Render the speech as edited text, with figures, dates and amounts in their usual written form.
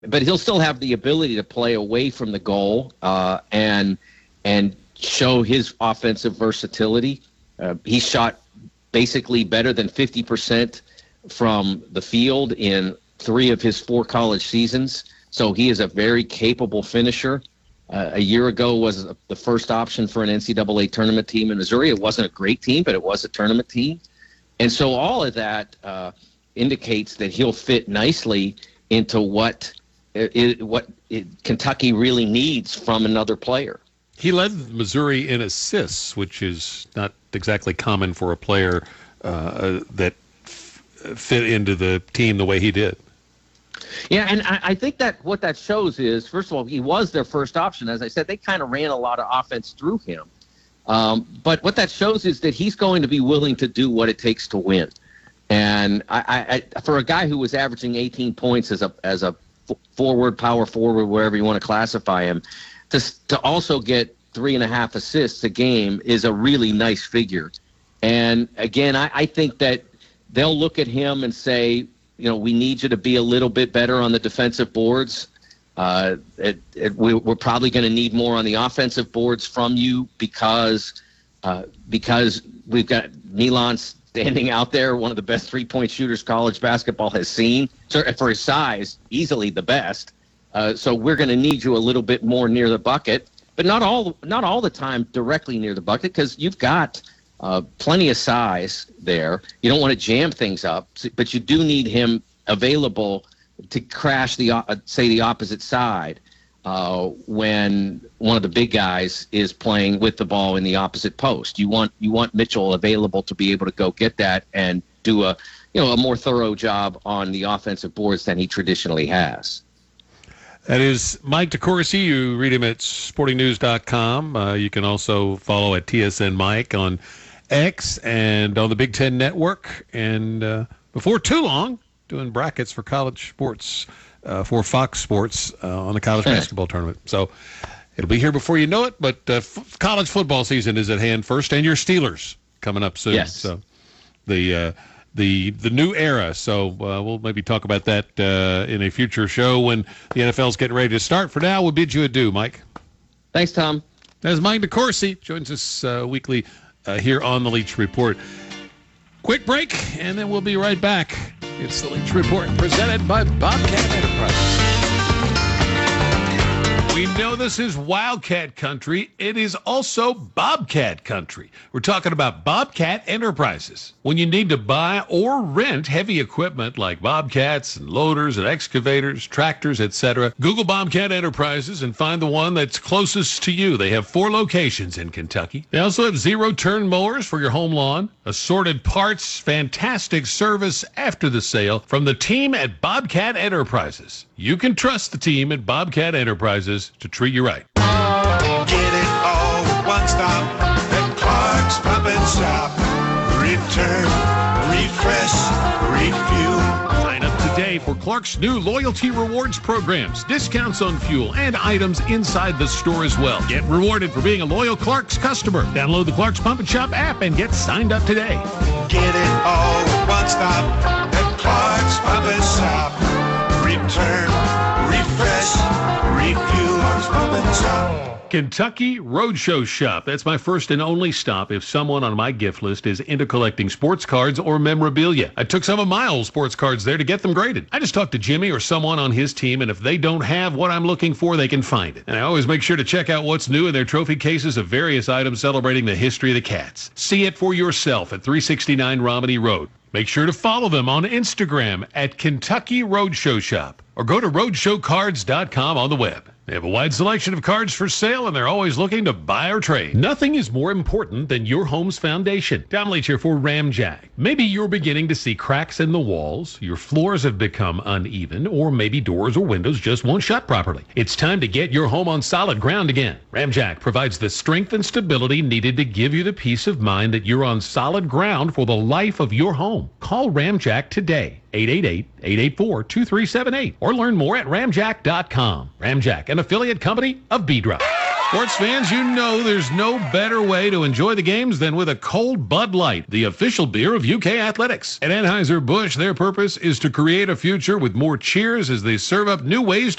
but he'll still have the ability to play away from the goal and show his offensive versatility. He shot basically better than 50% from the field in 3 of his 4 college seasons. So he is a very capable finisher. A year ago was the first option for an NCAA tournament team in Missouri. It wasn't a great team, but it was a tournament team. And so all of that indicates that he'll fit nicely into what Kentucky really needs from another player. He led Missouri in assists, which is not exactly common for a player that fit into the team the way he did. Yeah, and I think that what that shows is, first of all, he was their first option. As I said, they kind of ran a lot of offense through him. But what that shows is that he's going to be willing to do what it takes to win. And I for a guy who was averaging 18 points as a forward, power forward, wherever you want to classify him, to also get 3.5 assists a game is a really nice figure. And again, I think that they'll look at him and say, we need you to be a little bit better on the defensive boards. We're probably going to need more on the offensive boards from you because we've got Milan standing out there, one of the best three-point shooters college basketball has seen. So for his size, easily the best. So we're going to need you a little bit more near the bucket, but not all the time directly near the bucket, because you've got plenty of size there. You don't want to jam things up, but you do need him available to crash the opposite side when one of the big guys is playing with the ball in the opposite post. You want Mitchell available to be able to go get that and do a more thorough job on the offensive boards than he traditionally has. That is Mike DeCourcy. You read him at sportingnews.com. You can also follow at TSN Mike on X and on the Big Ten Network. And before too long, doing brackets for college sports for Fox Sports on the college basketball tournament. So it'll be here before you know it, but college football season is at hand first, and your Steelers coming up soon. Yes. So the new era. So we'll maybe talk about that in a future show when the NFL's getting ready to start. For now, we'll bid you adieu, Mike. Thanks, Tom. That's Mike DeCourcy. Joins us weekly here on the Leach Report. Quick break, and then we'll be right back. It's the Leach Report presented by Bobcat Enterprises. We know this is Wildcat country. It is also Bobcat country. We're talking about Bobcat Enterprises. When you need to buy or rent heavy equipment like bobcats and loaders and excavators, tractors, etc., Google Bobcat Enterprises and find the one that's closest to you. They have 4 locations in Kentucky. They also have zero-turn mowers for your home lawn, assorted parts, fantastic service after the sale from the team at Bobcat Enterprises. You can trust the team at Bobcat Enterprises to treat you right. Get it all with one stop at Clark's Pump and Shop. Return, refresh, refuel. Sign up today for Clark's new loyalty rewards programs, discounts on fuel, and items inside the store as well. Get rewarded for being a loyal Clark's customer. Download the Clark's Pump and Shop app and get signed up today. Get it all with one stop at Clark's Pump and Shop. Return, refresh, refuel. Clark's Pump and Shop. Kentucky Roadshow Shop. That's my first and only stop if someone on my gift list is into collecting sports cards or memorabilia. I took some of my old sports cards there to get them graded. I just talked to Jimmy or someone on his team, and if they don't have what I'm looking for, they can find it. And I always make sure to check out what's new in their trophy cases of various items celebrating the history of the Cats. See it for yourself at 369 Romney Road. Make sure to follow them on Instagram at Kentucky Roadshow Shop or go to roadshowcards.com on the web. They have a wide selection of cards for sale, and they're always looking to buy or trade. Nothing is more important than your home's foundation. Tom Leach here for Ramjack. Maybe you're beginning to see cracks in the walls, your floors have become uneven, or maybe doors or windows just won't shut properly. It's time to get your home on solid ground again. Ramjack provides the strength and stability needed to give you the peace of mind that you're on solid ground for the life of your home. Call Ramjack today. 888-884-2378 or learn more at ramjack.com. Ramjack, an affiliate company of Beadrop. Sports fans, you know there's no better way to enjoy the games than with a cold Bud Light, the official beer of UK Athletics. At Anheuser-Busch, their purpose is to create a future with more cheers as they serve up new ways